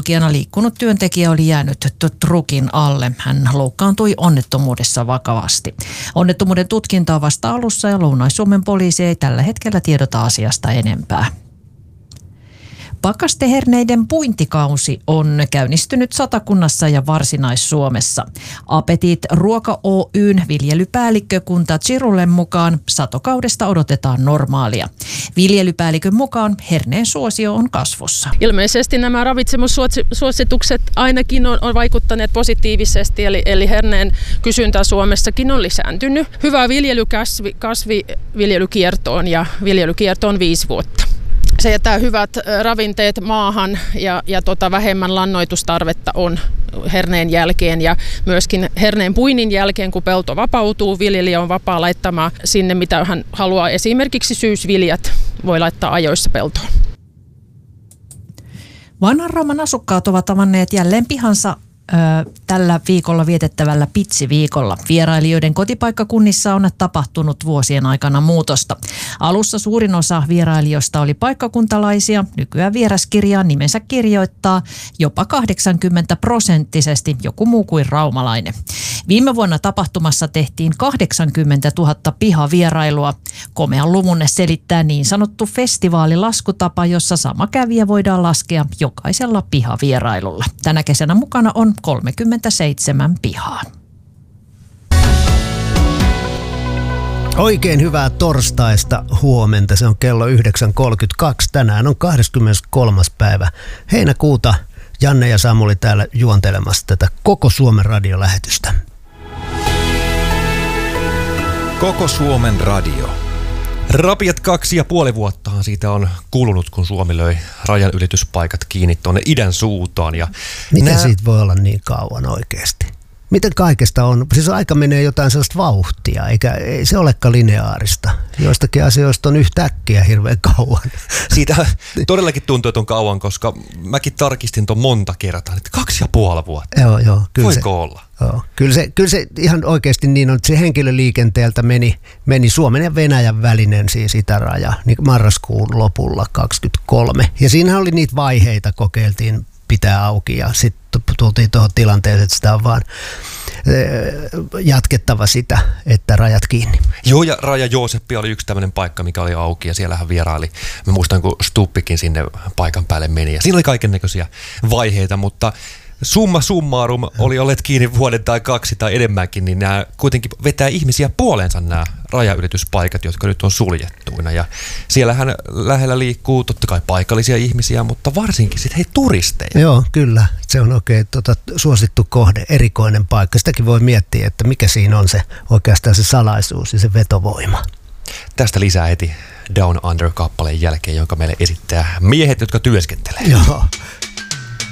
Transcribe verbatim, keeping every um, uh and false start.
alihankkijana liikkunut työntekijä oli jäänyt trukin alle. Hän loukkaantui onnettomuudessa vakavasti. Onnettomuuden tutkinta on vasta alussa ja Lounais-Suomen poliisi ei tällä hetkellä tiedota asiasta enempää. Pakasteherneiden puintikausi on käynnistynyt Satakunnassa ja Varsinais-Suomessa. Apetit Ruoka Oy:n viljelypäällikkö Kunta Chirulen mukaan satokaudesta odotetaan normaalia. Viljelypäällikön mukaan herneen suosio on kasvussa. Ilmeisesti nämä ravitsemussuositukset ainakin on, on vaikuttaneet positiivisesti, eli, eli herneen kysyntä Suomessakin on lisääntynyt. Hyvä viljelykasvi, kasviviljelykiertoon ja viljelykiertoon viisi vuotta. Se jättää hyvät ravinteet maahan ja, ja tota vähemmän lannoitustarvetta on herneen jälkeen ja myöskin herneen puinnin jälkeen, kun pelto vapautuu, viljelijä on vapaa laittamaan sinne, mitä hän haluaa. Esimerkiksi syysviljat voi laittaa ajoissa peltoon. Vanhan asukkaat ovat avanneet jälleen pihansa tällä viikolla vietettävällä pitsiviikolla. Vierailijoiden kotipaikkakunnissa on tapahtunut vuosien aikana muutosta. Alussa suurin osa vierailijoista oli paikkakuntalaisia. Nykyään vieraskirjaan nimensä kirjoittaa jopa kahdeksankymmentä prosenttisesti joku muu kuin raumalainen. Viime vuonna tapahtumassa tehtiin kahdeksankymmentätuhatta pihavierailua. Komean luvun selittää niin sanottu festivaalilaskutapa, jossa sama kävijä voidaan laskea jokaisella pihavierailulla. Tänä kesänä mukana on kolmekymmentäseitsemän pihaa. Oikein hyvää torstaista huomenta. Se on kello yhdeksän kolmekymmentäkaksi. Tänään on kahdeskymmeneskolmas päivä heinäkuuta. Janne ja Samuli täällä juontelemassa tätä Koko Suomen radiolähetystä. Koko Suomen radio. Rapiat kaksi ja puoli vuottahan siitä on kulunut, kun Suomi löi rajanylityspaikat kiinni tuonne idän suuntaan. Ja miten nää... siitä voi olla niin kauan oikeasti? Miten kaikesta on? Siis aika menee jotain sellaista vauhtia, eikä ei se olekaan lineaarista. Joistakin asioista on yhtäkkiä hirveän kauan. Siitä todellakin tuntuu, että on kauan, koska mäkin tarkistin tuon monta kertaa, että kaksi ja puoli vuotta. Joo, joo. Kyllä voiko se, olla? Joo. Kyllä, se, kyllä se ihan oikeasti niin on, että se henkilöliikenteeltä meni, meni Suomen ja Venäjän välinen siis itäraja niin marraskuun lopulla kaksikymmentäkolme. Ja siinähän oli niitä vaiheita, kokeiltiin pitää auki ja sitten tultiin tuohon tilanteeseen, että sitä on vaan jatkettava sitä, että rajat kiinni. Joo, ja Raja Jooseppi oli yksi tämmöinen paikka, mikä oli auki ja siellähän vieraili. Mä muistan, kun Stuppikin sinne paikan päälle meni ja siinä oli kaikennäköisiä vaiheita, mutta summa summarum oli olleet kiinni vuoden tai kaksi tai enemmänkin, niin nämä kuitenkin vetää ihmisiä puoleensa nämä rajanylityspaikat, jotka nyt on suljettuina. Ja siellähän lähellä liikkuu totta kai paikallisia ihmisiä, mutta varsinkin sitten hei turisteja. Joo, kyllä. Se on oikein tota, suosittu kohde, erikoinen paikka. Sitäkin voi miettiä, että mikä siinä on se oikeastaan se salaisuus ja se vetovoima. Tästä lisää heti Down Under-kappaleen jälkeen, jonka meille esittää miehet, jotka työskentelee. Joo.